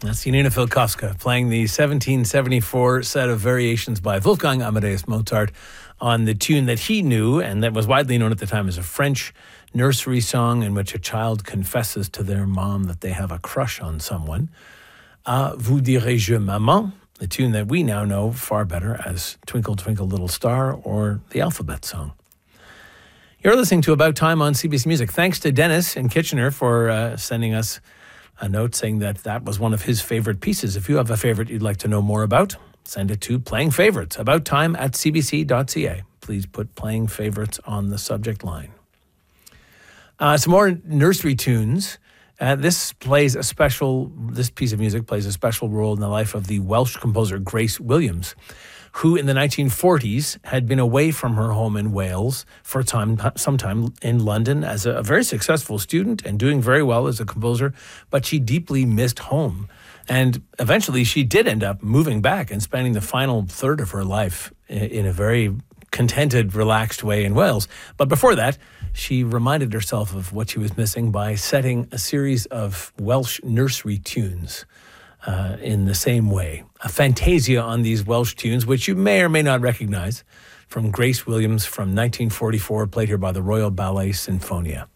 That's Janina Filkowska playing the 1774 set of variations by Wolfgang Amadeus Mozart on the tune that he knew and that was widely known at the time as a French nursery song in which a child confesses to their mom that they have a crush on someone. Vous dirai-je maman, the tune that we now know far better as Twinkle Twinkle Little Star or the Alphabet Song. You're listening to About Time on CBC Music. Thanks to Dennis in Kitchener for sending us a note saying that was one of his favorite pieces. If you have a favorite you'd like to know more about, send it to Playing Favorites, abouttime@cbc.ca. Please put Playing Favorites on the subject line. Some more nursery tunes. This piece of music plays a special role in the life of the Welsh composer Grace Williams, who in the 1940s had been away from her home in Wales for some time in London as a very successful student and doing very well as a composer, but she deeply missed home. And eventually she did end up moving back and spending the final third of her life in a very contented, relaxed way in Wales. But before that, she reminded herself of what she was missing by setting a series of Welsh nursery tunes in the same way. A fantasia on these Welsh tunes, which you may or may not recognize, from Grace Williams from 1944, played here by the Royal Ballet Sinfonia.